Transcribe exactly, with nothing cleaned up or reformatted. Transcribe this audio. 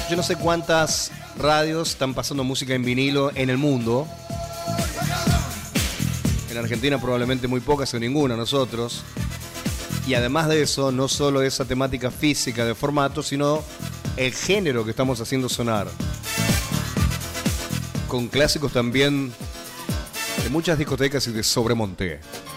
Yo no sé cuántas radios están pasando música en vinilo en el mundo. En Argentina probablemente muy pocas o ninguna, nosotros. Y además de eso, no solo esa temática física de formato, sino el género que estamos haciendo sonar. Con clásicos también de muchas discotecas y de Sobremonte.